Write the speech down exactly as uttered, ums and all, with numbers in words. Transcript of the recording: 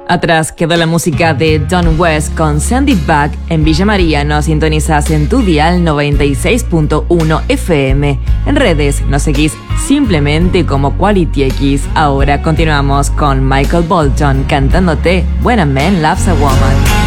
Atrás quedó la música de Don West con Send It Back. En Villa María nos sintonizas en tu dial noventa y seis punto uno F M. En redes nos seguís simplemente como Quality X. Ahora continuamos con Michael Bolton cantándote When a Man Loves a Woman.